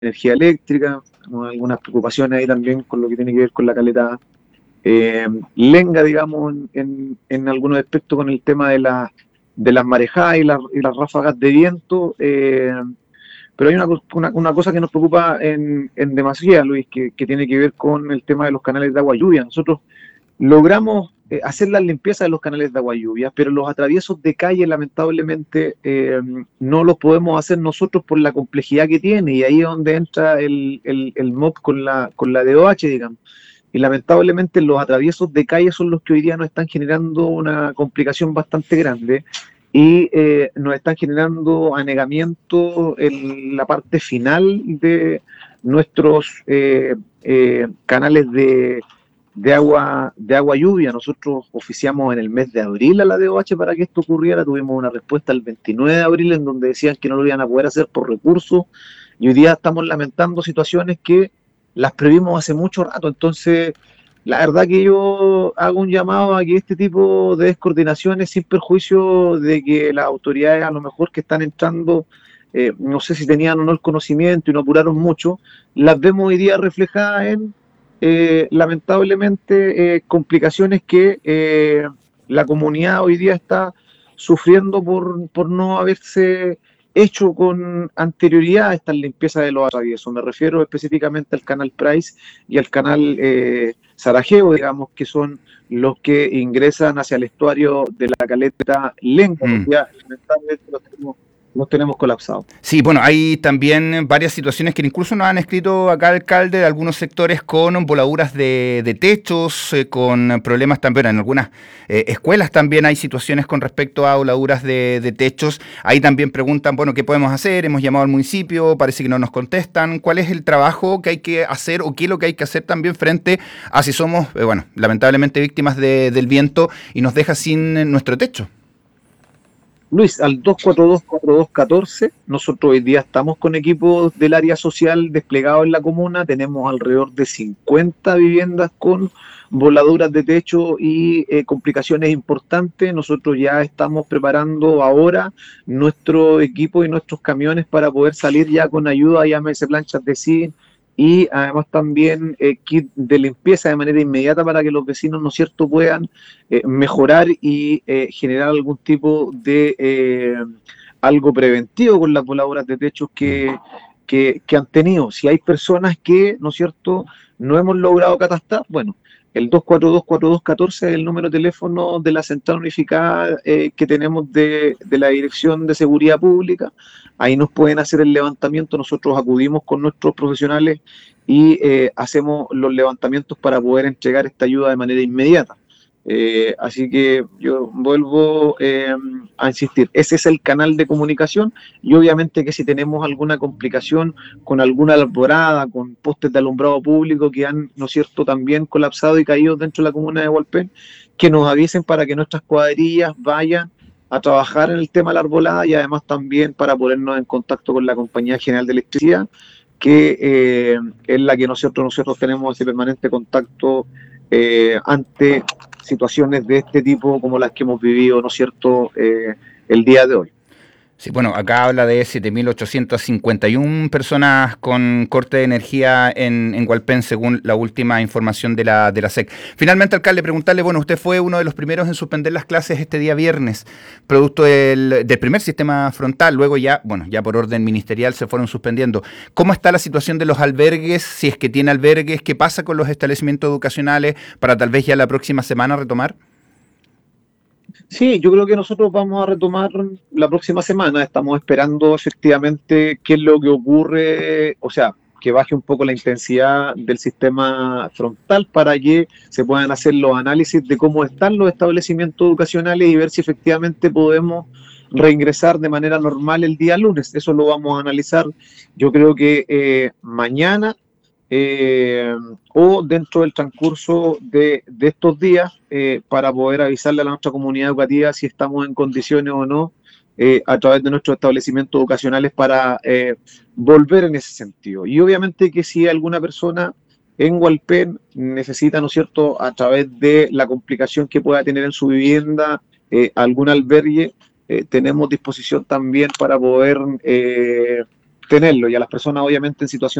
energía eléctrica, algunas preocupaciones ahí también con lo que tiene que ver con la caleta lenga, digamos, en algunos aspectos con el tema de las marejadas y las ráfagas de viento. Pero hay una cosa que nos preocupa en demasía, Luis, que tiene que ver con el tema de los canales de agua lluvia. Nosotros logramos hacer la limpieza de los canales de agua lluvia, pero los atraviesos de calle lamentablemente no los podemos hacer nosotros por la complejidad que tiene, y ahí es donde entra el MOP con la DOH, digamos. Y lamentablemente los atraviesos de calle son los que hoy día nos están generando una complicación bastante grande y nos están generando anegamiento en la parte final de nuestros canales de agua lluvia. Nosotros oficiamos en el mes de abril a la DOH para que esto ocurriera. Tuvimos una respuesta el 29 de abril en donde decían que no lo iban a poder hacer por recursos, y hoy día estamos lamentando situaciones que las previmos hace mucho rato. Entonces, la verdad que yo hago un llamado a que este tipo de descoordinaciones, sin perjuicio de que las autoridades a lo mejor que están entrando, no sé si tenían o no el conocimiento y no apuraron mucho, las vemos hoy día reflejadas en, lamentablemente, complicaciones que la comunidad hoy día está sufriendo por no haberse hecho con anterioridad estas limpiezas de los atraviesos. Me refiero específicamente al canal Price y al canal Sarajevo, digamos, que son los que ingresan hacia el estuario de la caleta Lenca, porque ya lamentablemente los tenemos colapsados. Sí, bueno, hay también varias situaciones que incluso nos han escrito acá, alcalde, de algunos sectores con voladuras de techos, con problemas también en algunas escuelas. También hay situaciones con respecto a voladuras de techos. Ahí también preguntan, bueno, ¿qué podemos hacer? Hemos llamado al municipio, parece que no nos contestan. ¿Cuál es el trabajo que hay que hacer o qué es lo que hay que hacer también frente a si somos, bueno, lamentablemente víctimas del viento y nos deja sin nuestro techo? Luis, al 242-4214, nosotros hoy día estamos con equipos del área social desplegados en la comuna. Tenemos alrededor de 50 viviendas con voladuras de techo y complicaciones importantes. Nosotros ya estamos preparando ahora nuestro equipo y nuestros camiones para poder salir ya con ayuda, llámese planchas de zinc, y además también kit de limpieza de manera inmediata para que los vecinos, ¿no es cierto?, puedan mejorar y generar algún tipo de algo preventivo con las voladoras de techos que han tenido. Si hay personas que, ¿no es cierto?, no hemos logrado catastrar, bueno, el 242-4214 es el número de teléfono de la central unificada que tenemos de la Dirección de Seguridad Pública. Ahí nos pueden hacer el levantamiento, nosotros acudimos con nuestros profesionales y hacemos los levantamientos para poder entregar esta ayuda de manera inmediata. Así que yo vuelvo a insistir, ese es el canal de comunicación, y obviamente que si tenemos alguna complicación con alguna alborada, con postes de alumbrado público que han, ¿no es cierto?, también colapsado y caído dentro de la comuna de Hualpén, que nos avisen para que nuestras cuadrillas vayan a trabajar en el tema de la arbolada, y además también para ponernos en contacto con la Compañía General de Electricidad, que es la que nosotros tenemos ese permanente contacto ante situaciones de este tipo como las que hemos vivido, ¿no es cierto?, el día de hoy. Sí, bueno, acá habla de 7.851 personas con corte de energía en Hualpén, según la última información de la SEC. Finalmente, alcalde, preguntarle, bueno, usted fue uno de los primeros en suspender las clases este día viernes, producto del primer sistema frontal, luego ya, bueno, ya por orden ministerial se fueron suspendiendo. ¿Cómo está la situación de los albergues? Si es que tiene albergues, ¿qué pasa con los establecimientos educacionales para tal vez ya la próxima semana retomar? Sí, yo creo que nosotros vamos a retomar la próxima semana. Estamos esperando efectivamente qué es lo que ocurre, o sea, que baje un poco la intensidad del sistema frontal para que se puedan hacer los análisis de cómo están los establecimientos educacionales y ver si efectivamente podemos reingresar de manera normal el día lunes. Eso lo vamos a analizar, yo creo que mañana eh, o dentro del transcurso de estos días para poder avisarle a nuestra comunidad educativa si estamos en condiciones o no a través de nuestros establecimientos educacionales para volver en ese sentido. Y obviamente que si alguna persona en Hualpén necesita, ¿no es cierto?, a través de la complicación que pueda tener en su vivienda, algún albergue, tenemos disposición también para poder tenerlo, y a las personas obviamente en situación